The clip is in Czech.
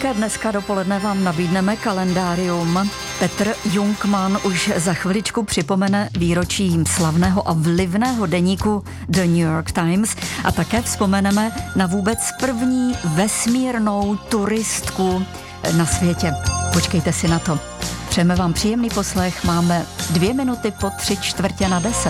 Také dneska dopoledne vám nabídneme kalendárium. Petr Jungmann už za chviličku připomene výročí slavného a vlivného deníku The New York Times a také vzpomeneme na vůbec první vesmírnou turistku na světě. Počkejte si na to. Přejeme vám příjemný poslech, máme 2 minuty po 3/4 na 10.